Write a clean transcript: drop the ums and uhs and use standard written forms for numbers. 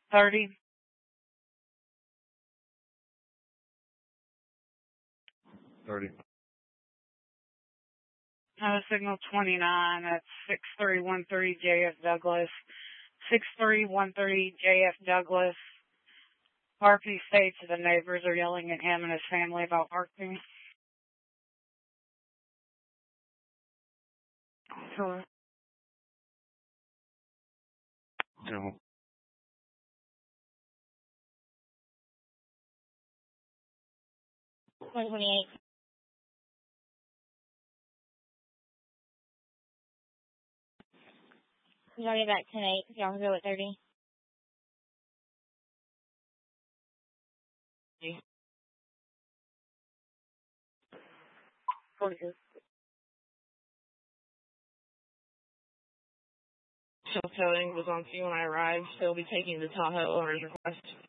30. Signal 29 at 6313 JF Douglas. 6313 JF Douglas. Harpy states the neighbors are yelling at him and his family about parking. Hello. No. 128. He's already back 10-8. Y'all can go at 30. Shell towing was on scene when I arrived. He'll be taking the Tahoe over his request.